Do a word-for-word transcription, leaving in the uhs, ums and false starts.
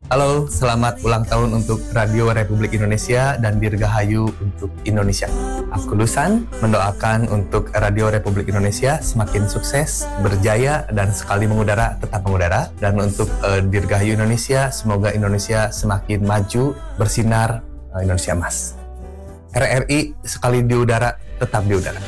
Halo, selamat ulang tahun untuk Radio Republik Indonesia dan Dirgahayu untuk Indonesia. Aku Lusan mendoakan untuk Radio Republik Indonesia semakin sukses, berjaya, dan sekali mengudara tetap mengudara. Dan untuk uh, Dirgahayu Indonesia, semoga Indonesia semakin maju, bersinar, uh, Indonesia emas. R R I sekali di udara, tetap di udara.